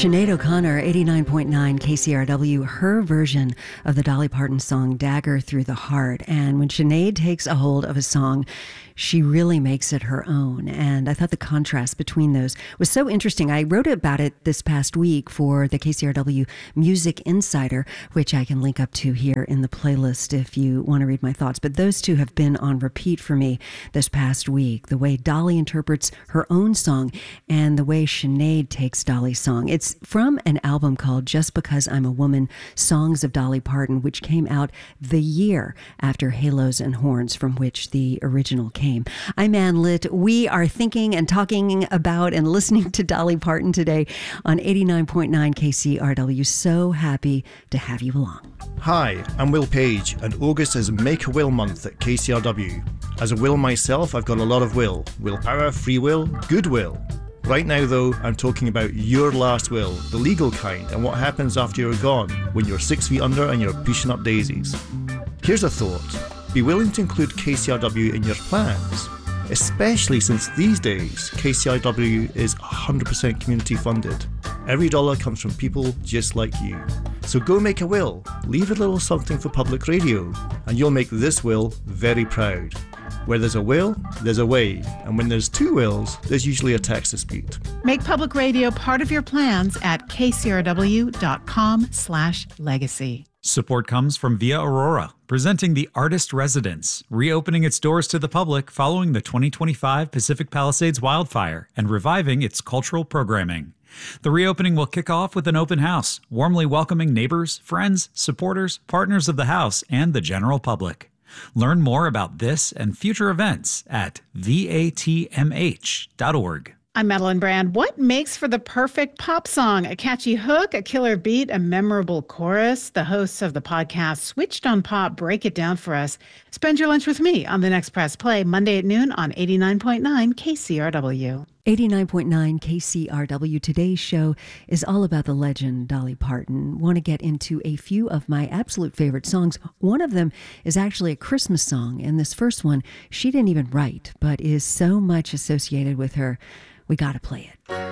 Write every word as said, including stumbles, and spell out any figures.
Sinead O'Connor, eighty-nine point nine K C R W, her version of the Dolly Parton song Dagger Through the Heart. And when Sinead takes a hold of a song, she really makes it her own. And I thought the contrast between those was so interesting. I wrote about it this past week for the K C R W Music Insider, which I can link up to here in the playlist if you want to read my thoughts. But those two have been on repeat for me this past week. The way Dolly interprets her own song and the way Sinead takes Dolly's song. It's from an album called Just Because I'm a Woman, Songs of Dolly Parton, which came out the year after Halos and Horns, from which the original came. I'm Ann Litt. We are thinking and talking about and listening to Dolly Parton today on eighty-nine point nine K C R W. So happy to have you along. Hi, I'm Will Page, and August is Make a Will Month at K C R W. As a Will myself, I've got a lot of will. Willpower, free will, goodwill. Right now, though, I'm talking about your last will, the legal kind, and what happens after you're gone, when you're six feet under and you're pushing up daisies. Here's a thought. Be willing to include K C R W in your plans, especially since these days K C R W is one hundred percent community funded. Every dollar comes from people just like you. So go make a will, leave a little something for public radio, and you'll make this will very proud. Where there's a will, there's a way, and when there's two wills, there's usually a tax dispute. Make public radio part of your plans at kcrw.com slash legacy. Support comes from Via Aurora, presenting The Artist Residence, reopening its doors to the public following the twenty twenty-five Pacific Palisades wildfire and reviving its cultural programming. The reopening will kick off with an open house, warmly welcoming neighbors, friends, supporters, partners of the house, and the general public. Learn more about this and future events at V A T M H dot org. I'm Madeline Brand. What makes for the perfect pop song? A catchy hook, a killer beat, a memorable chorus? The hosts of the podcast Switched on Pop break it down for us. Spend your lunch with me on the next Press Play, Monday at noon on eighty-nine point nine K C R W. eighty-nine point nine K C R W. Today's show is all about the legend Dolly Parton. Want to get into a few of my absolute favorite songs. One of them is actually a Christmas song, and this first one she didn't even write, but is so much associated with her. We got to play it.